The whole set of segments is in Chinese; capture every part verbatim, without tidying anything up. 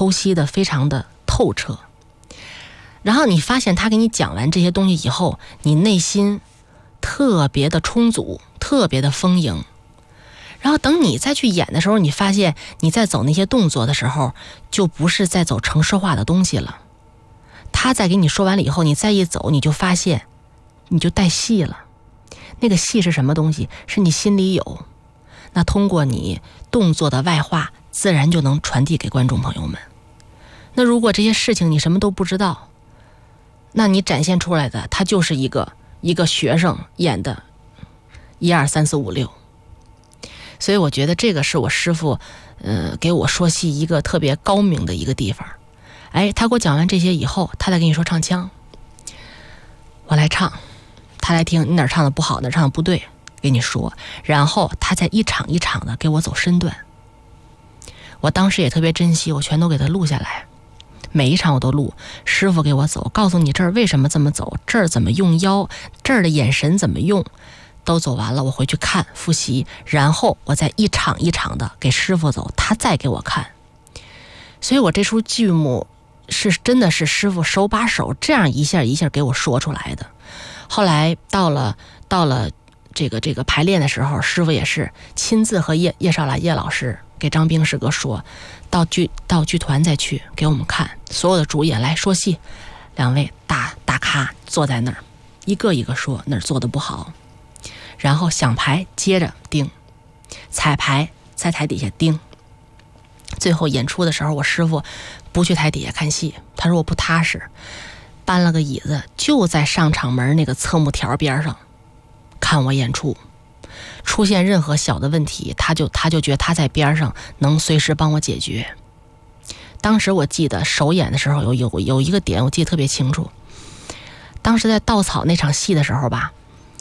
剖析的非常的透彻。然后你发现他给你讲完这些东西以后，你内心特别的充足，特别的丰盈。然后等你再去演的时候，你发现你在走那些动作的时候，就不是在走程式化的东西了。他在给你说完了以后，你再一走，你就发现你就带戏了。那个戏是什么东西？是你心里有，那通过你动作的外化，自然就能传递给观众朋友们。那如果这些事情你什么都不知道，那你展现出来的他就是一个一个学生演的一二三四五六。所以我觉得这个是我师父呃给我说戏一个特别高明的一个地方。哎，他给我讲完这些以后，他再跟你说唱腔，我来唱，他来听你哪儿唱的不好，哪儿唱的不对，给你说，然后他再一场一场的给我走身段。我当时也特别珍惜，我全都给他录下来，每一场我都录，师傅给我走，告诉你这儿为什么这么走，这儿怎么用腰，这儿的眼神怎么用，都走完了，我回去看复习，然后我再一场一场的给师傅走，他再给我看。所以我这出剧目是真的是师傅手把手这样一下一下给我说出来的。后来到了到了这个这个排练的时候，师傅也是亲自和叶叶少兰叶老师给张兵师哥说，到剧到剧团再去给我们看，所有的主演来说戏，两位大大咖坐在那儿，一个一个说哪儿做的不好，然后想排接着盯，彩排在台底下盯。最后演出的时候，我师傅不去台底下看戏，他说我不踏实，搬了个椅子就在上场门那个侧幕条边上看我演出，出现任何小的问题，他就他就觉得他在边上能随时帮我解决。当时我记得首演的时候有有有一个点我记得特别清楚，当时在稻草那场戏的时候吧，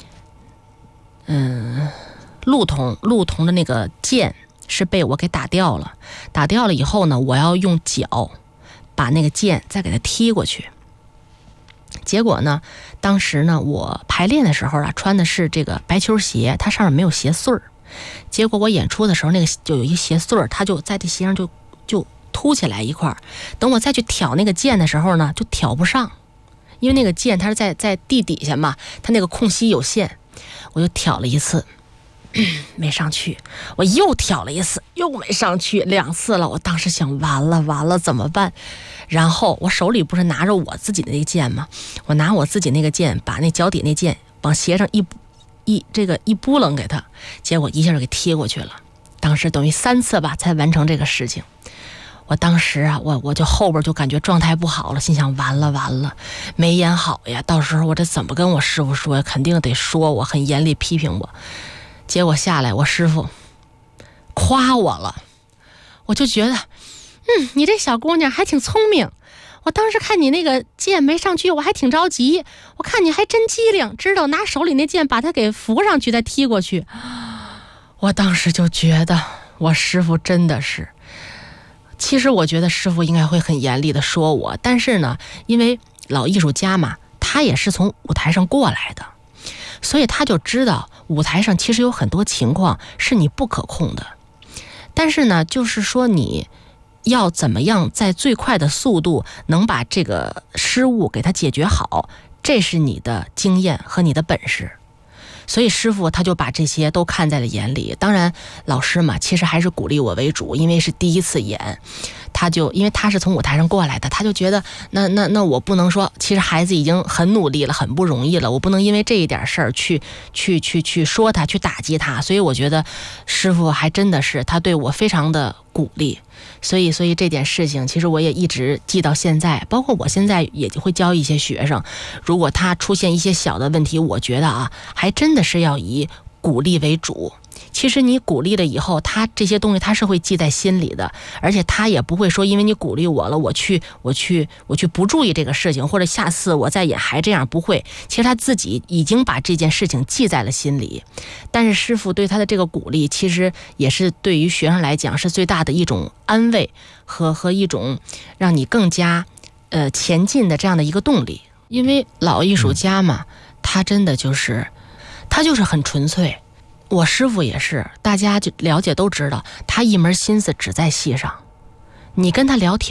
嗯，陆童陆童的那个剑是被我给打掉了，打掉了以后呢，我要用脚把那个剑再给它踢过去。结果呢，当时呢我排练的时候啊，穿的是这个白球鞋，它上面没有鞋穗儿。结果我演出的时候，那个就有一鞋穗儿，它就在这鞋上就就凸起来一块儿。等我再去挑那个剑的时候呢，就挑不上，因为那个剑它是在在地底下嘛，它那个空隙有限。我就挑了一次，没上去，我又挑了一次，又没上去，两次了。我当时想，完了完了怎么办？然后我手里不是拿着我自己的那个剑吗？我拿我自己那个剑，把那脚底那剑往鞋上一一这个一扑棱给他，结果一下就给贴过去了。当时等于三次吧才完成这个事情。我当时啊，我我就后边就感觉状态不好了，心想完了完了，没演好呀，到时候我这怎么跟我师傅说呀？肯定得说我，很严厉批评我。结果下来，我师傅夸我了，我就觉得，嗯，你这小姑娘还挺聪明。我当时看你那个剑没上去，我还挺着急。我看你还真机灵，知道拿手里那剑把它给扶上去，再踢过去。我当时就觉得，我师傅真的是，其实我觉得师傅应该会很严厉的说我，但是呢，因为老艺术家嘛，他也是从舞台上过来的，所以他就知道舞台上其实有很多情况是你不可控的，但是呢，就是说你要怎么样在最快的速度能把这个失误给它解决好，这是你的经验和你的本事。所以师傅他就把这些都看在了眼里。当然老师嘛，其实还是鼓励我为主，因为是第一次演，他就因为他是从舞台上过来的，他就觉得那那那我不能说，其实孩子已经很努力了，很不容易了，我不能因为这一点事儿去去去去说他，去打击他。所以我觉得师傅还真的是他对我非常的鼓励。所以所以这件事情其实我也一直记到现在，包括我现在也就会教一些学生，如果他出现一些小的问题，我觉得啊，还真的是要以鼓励为主。其实你鼓励了以后，他这些东西他是会记在心里的，而且他也不会说因为你鼓励我了，我去我去我去不注意这个事情，或者下次我再演还这样，不会。其实他自己已经把这件事情记在了心里。但是师傅对他的这个鼓励，其实也是对于学生来讲是最大的一种安慰和和一种让你更加呃前进的这样的一个动力。因为老艺术家嘛，他真的就是他就是很纯粹。我师傅也是，大家就了解都知道，他一门心思只在戏上。你跟他聊天